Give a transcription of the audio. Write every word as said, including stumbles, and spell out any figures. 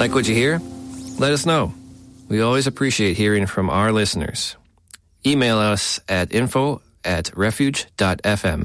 Like what you hear? Let us know. We always appreciate hearing from our listeners. Email us at info at refuge dot f m.